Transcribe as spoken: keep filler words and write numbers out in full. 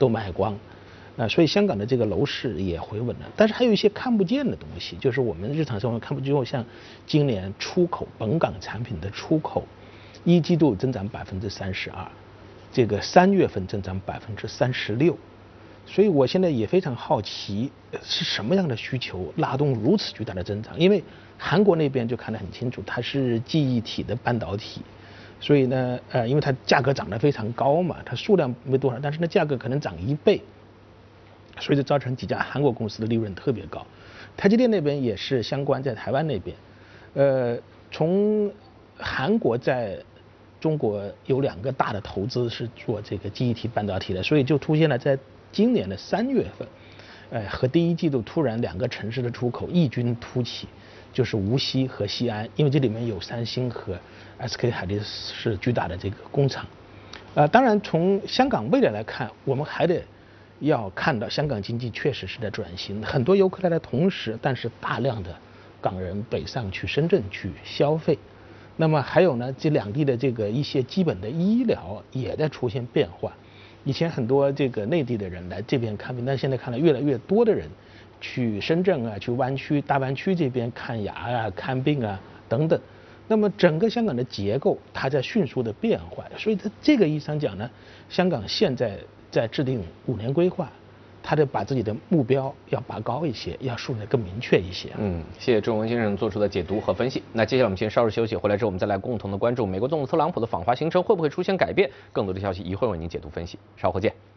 都卖光。啊，所以香港的这个楼市也回稳了，但是还有一些看不见的东西，就是我们日常生活看不见，像今年出口本港产品的出口，一季度增长百分之三十二，这个三月份增长百分之三十六，所以我现在也非常好奇，是什么样的需求拉动如此巨大的增长？因为韩国那边就看得很清楚，它是记忆体的半导体。所以呢，呃，因为它价格涨得非常高嘛，它数量没多少，但是呢价格可能涨一倍。所以就造成几家韩国公司的利润特别高，台积电那边也是相关，在台湾那边，呃，从韩国在中国有两个大的投资是做这个记忆体半导体的，所以就出现了在今年的三月份，呃，和第一季度突然两个城市的出口异军突起，就是无锡和西安，因为这里面有三星和 S K 海力士巨大的这个工厂，呃，当然从香港未来来看，我们还得。要看到香港经济确实是在转型，很多游客来的同时，但是大量的港人北上去深圳去消费。那么还有呢，这两地的这个一些基本的医疗也在出现变化。以前很多这个内地的人来这边看病，但现在看到越来越多的人去深圳啊、去湾区、大湾区这边看牙啊、看病啊等等。那么整个香港的结构它在迅速的变化，所以在这个意义上讲呢，香港现在在制定五年规划，他得把自己的目标要拔高一些，要树立得更明确一些。 嗯，谢谢郑文先生做出的解读和分析。那接下来我们先稍事休息，回来之后我们再来共同的关注美国总统特朗普的访华行程会不会出现改变。更多的消息一会儿为您解读分析，稍后见。